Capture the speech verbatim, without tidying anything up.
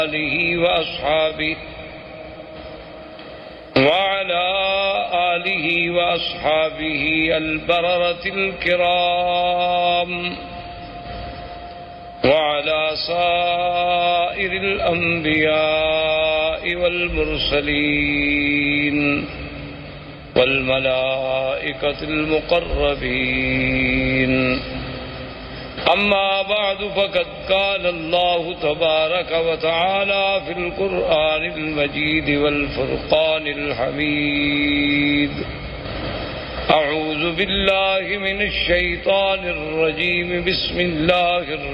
आलिहि व अस्हाबिहि वअला आलिहि व अस्हाबिहि अल-बररतिल किराम वअला साइरिल अंबिया'i वल मुरसलीन वल मलाइकतिल मुक़र्रबीन। अम्मा बअदु फ़क़द क़ाल अल्लाहु तबारक व तआला फ़िल क़ुरआनिल मजीद वल फ़ुरक़ानिल हमीद। अऊज़ु बिल्लाहि मिनश शैतानिर रजीम। बिस्मिल्लाहिर